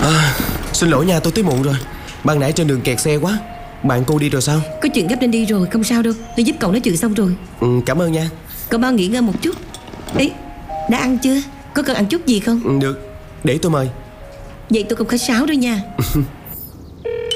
Xin lỗi nha, tôi tới muộn rồi. Ban nãy trên đường kẹt xe quá. Bạn cô đi rồi sao? Có chuyện gấp nên đi rồi, không sao đâu. Tôi giúp cậu nói chuyện xong rồi. Cảm ơn nha. Cậu mau nghỉ ngơi một chút. Ấy, đã ăn chưa? Có cần ăn chút gì không? Được, để tôi mời. Vậy tôi không khách sáo đâu nha.